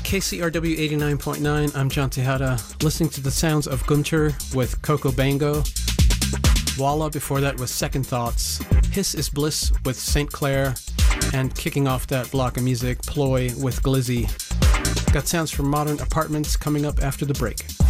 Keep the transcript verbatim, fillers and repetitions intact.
K C R W eighty-nine point nine, I'm John Tejada, listening to the sounds of Gunter with Coco Bango. Walla before that was Second Thoughts. Hiss is Bliss with Saint Clair. And kicking off that block of music, Ploy with Glizzy. Got sounds from Modern Apartments coming up after the break.